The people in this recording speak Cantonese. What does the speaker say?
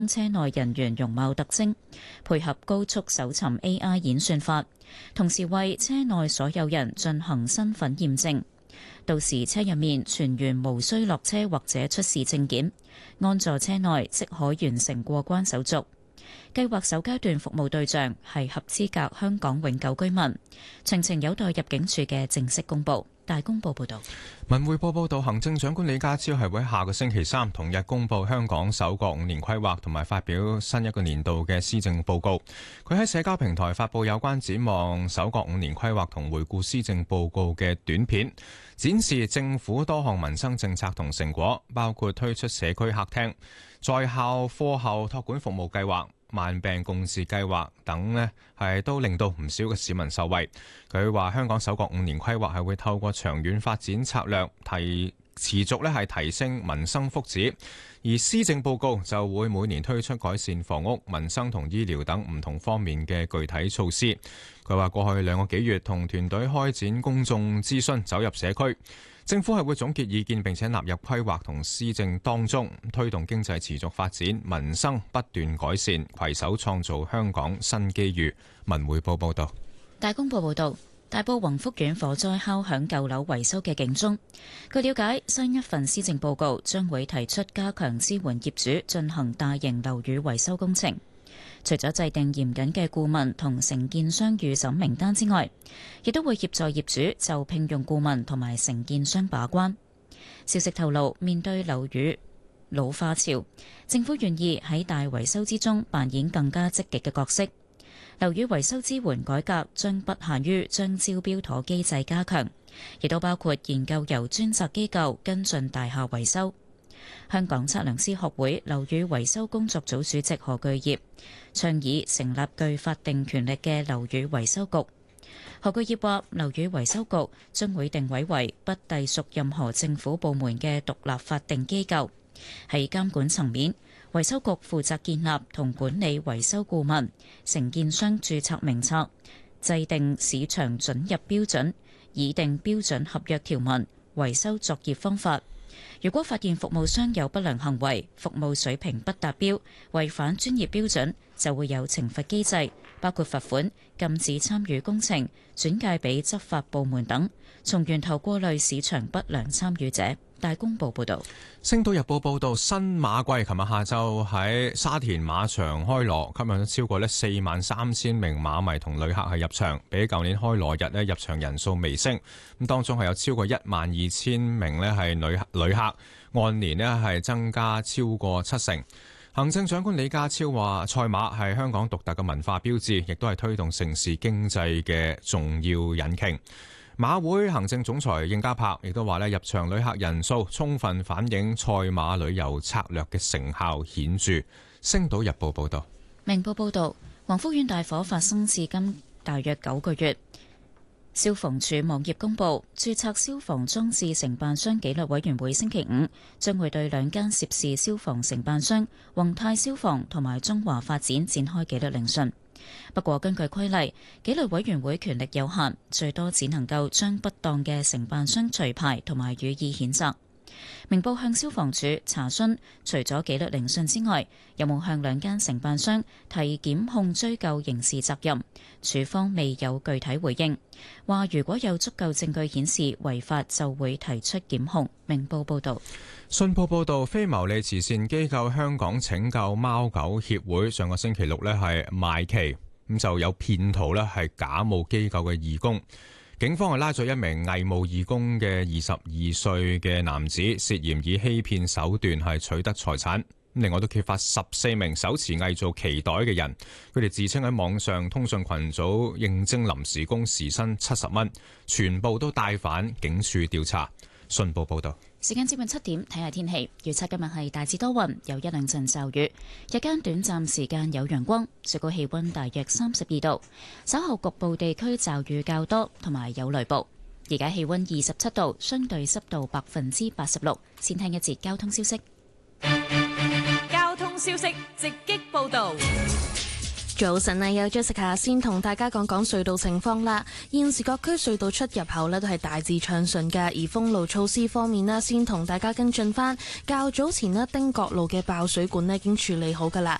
車內人員容貌特徵，配合高速搜尋 AI 演算法，同時為車內所有人進行身份驗證。到時車入面全員無需落車或者出示證件，安坐車內即可完成過關手續。計劃首階段服務對象係合資格香港永久居民，詳情有待入境處嘅正式公佈。大公報報導。 文匯報報導，行政長官李家超係會喺下個星期三同日公佈香港首個5年規劃同埋發表新一個年度嘅施政報告。佢喺社交平台發布有關展望首個5年規劃同回顧施政報告嘅短片，展示政府多項民生政策同成果，包括推出社區客廳、在校課後託管服務計劃、慢病共治計劃等呢，係都令到唔少嘅市民受惠。佢話香港首個5年規劃係會透過長遠發展策略持續呢係提升民生福祉，而施政報告就會每年推出改善房屋、民生同醫療等唔同方面嘅具體措施。佢話過去2個幾月同團隊開展公眾諮詢，走入社區。政府係會總結意見並且納入規劃同施政當中，推動經濟持續發展，民生不斷改善，攜手創造香港新機遇。文匯報報道。 大公報報道，大埔宏福苑火災敲響舊樓維修嘅警鐘。據了解，新一份施政報告將會提出加強支援業主進行大型樓宇維修工程。除咗制定嚴謹嘅顧問同承建商預審名單之外，亦都會協助業主就聘用顧問同埋承建商把關。消息透露，面對樓宇老化潮，政府願意喺大維修之中扮演更加積極嘅角色。樓宇維修支援改革將不限於將招標妥機制加強，亦都包括研究由專責機構跟進大廈維修。香港測量師學會樓宇維修工作組主席何巨業倡議成立具法定權力嘅樓宇維修局。何巨業話，樓宇維修局將會定位為不隸屬任何政府部門嘅獨立法定機構。喺監管層面，維修局負責建立同管理維修顧問、承建商註冊名冊，制定市場准入標準，擬定標準合約條文、維修作業方法。如果發現服務商有不良行為、服務水平不達標、違反專業標準，就會有懲罰機制，包括罰款、禁止參與工程、轉介俾執法部門等，從源頭過濾市場不良參與者。大公報報導。 星島日報報導，新馬季琴日下晝喺沙田馬場開鑼，吸引咗超過43000名馬迷同旅客係入場，比舊年開鑼日入場人數微升。咁當中係有超過12000名係旅客，按年係增加超過70%。行政長官李家超話，賽馬係香港獨特嘅文化標誌，亦都係推動城市經濟嘅重要引擎。馬會行政總裁應家柏亦都話入場旅客人數充分反映賽馬旅遊策略嘅成效顯著。星島日報報道。 明報報道，宏福苑大火發生至今大約9個月。消防處網頁公佈，註冊消防裝置承辦商紀律委員會星期五將會對2間涉事消防承辦商宏泰消防同埋中華發展展開紀律聆訊。不過根據規例，紀律委員會權力有限，最多只能夠將不當嘅承辦商除牌同埋予以譴責。明報向消防處查詢，除咗紀律聆訊之外，有冇向2間承辦商提檢控追究刑事責任？處方未有具體回應，話如果有足夠證據顯示違法，就會提出檢控。明報報道。 信報報導，非牟利慈善機構香港拯救貓狗協會上個星期六係賣旗，咁就有騙徒係假冒機構嘅義工。警方係拉咗一名偽冒義工嘅22歲嘅男子，涉嫌以欺騙手段係取得財產。另外都揭發14名手持偽造旗袋嘅人，佢哋自稱喺網上通訊群組應徵臨時工，時薪70蚊，全部都帶返警署調查。信報報道。 時間接近7點，睇下天氣。預測今日係大致多雲，有1、2陣驟雨，日間短暫時間有陽光，最高氣溫大約32度。稍後局部地區驟雨較多，同埋有雷暴。而家氣溫27度，相對濕度86%。先聽一節交通消息。 交通消息直擊報道。 早晨啊，有 Jessica 先同大家講講隧道情況啦。現時各區隧道出入口呢都係大致暢順嘅，而封路措施方面呢，先同大家跟進返。較早前呢，汀角路嘅爆水管呢已經處理好噶啦，